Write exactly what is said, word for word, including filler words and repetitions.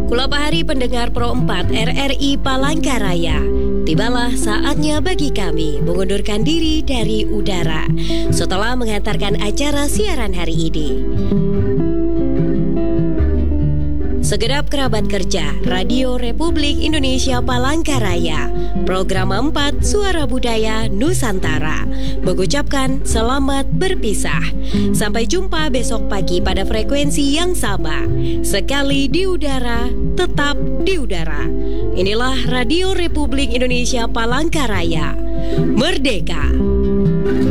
Kulapahari pendengar Pro empat R R I Palangkaraya. Tibalah saatnya bagi kami mengundurkan diri dari udara setelah menghantarkan acara siaran hari ini. Segenap kerabat kerja Radio Republik Indonesia Palangkaraya, Program empat Suara Budaya Nusantara, mengucapkan selamat berpisah. Sampai jumpa besok pagi pada frekuensi yang sama. Sekali di udara, tetap di udara. Inilah Radio Republik Indonesia Palangkaraya. Merdeka!